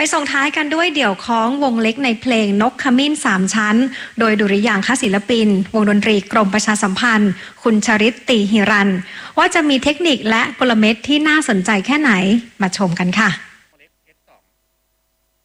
ส่งท้ายกันด้วยเดี่ยวคล้องวงเล็กในเพลงนกขมิ้น3ชั้นโดยดุริยางคศิลปินวงดนตรีกรมประชาสัมพันธ์คุณชริตติหิรันว่าจะมีเทคนิคและกลเม็ดที่น่าสนใจแค่ไหนมาชมกันค่ะ